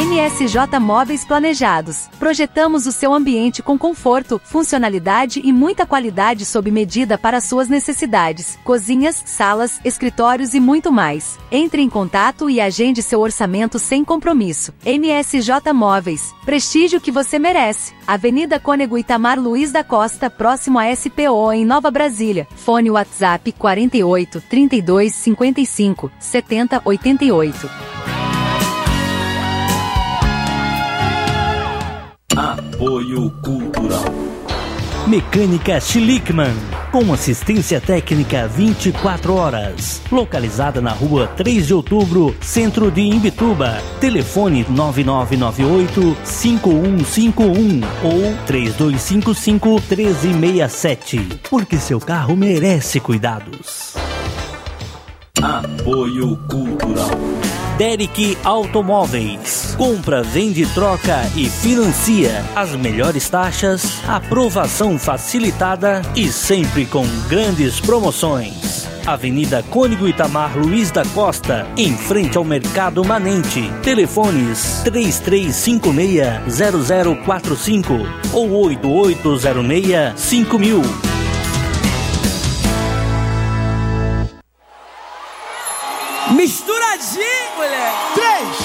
MSJ Móveis Planejados. Projetamos o seu ambiente com conforto, funcionalidade e muita qualidade sob medida para suas necessidades. Cozinhas, salas, escritórios e muito mais. Entre em contato e agende seu orçamento sem compromisso. MSJ Móveis. Prestígio que você merece. Avenida Cônego Itamar Luiz da Costa, próximo a SPO em Nova Brasília. Fone WhatsApp 48 32 55 70 88. Apoio Cultural. Mecânica Schlickmann, com assistência técnica 24 horas. Localizada na rua 3 de outubro, centro de Imbituba. Telefone 9998-5151 ou 3255-1367. Porque seu carro merece cuidados. Apoio Cultural. Derek Automóveis. Compra, vende, troca e financia. As melhores taxas, aprovação facilitada e sempre com grandes promoções. Avenida Cônego Itamar Luiz da Costa, em frente ao Mercado Manente. Telefones 3356-0045 ou 8806-5000. Misturadinho, moleque! 3,